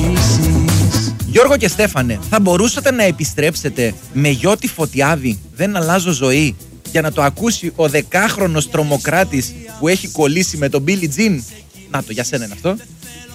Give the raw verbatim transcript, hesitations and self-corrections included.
Γιώργο και Στέφανε, θα μπορούσατε να επιστρέψετε με Γιώτη Φωτιάδη, δεν αλλάζω ζωή, για να το ακούσει ο δεκάχρονος τρομοκράτης που έχει κολλήσει με τον Billie Jean? Να το, για σένα είναι αυτό.